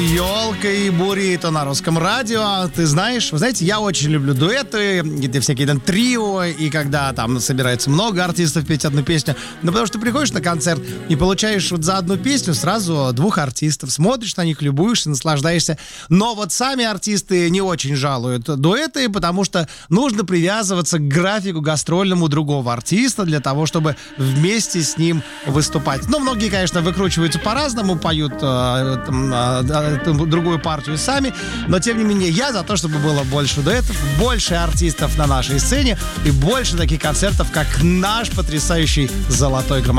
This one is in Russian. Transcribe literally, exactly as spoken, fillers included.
Елка и буррито на русском радио. Ты знаешь, вы знаете, я очень люблю дуэты, где всякие там трио, и когда там собирается много артистов петь одну песню. Ну, потому что ты приходишь на концерт и получаешь вот за одну песню сразу двух артистов. Смотришь на них, любуешься, наслаждаешься. Но вот сами артисты не очень жалуют дуэты, потому что нужно привязываться к графику гастрольному другого артиста для того, чтобы вместе с ним выступать. Ну, многие, конечно, выкручиваются по-разному, поют э, там, э, другую партию сами, но тем не менее я за то, чтобы было больше дуэтов, больше артистов на нашей сцене и больше таких концертов, как наш потрясающий «Золотой граммофон».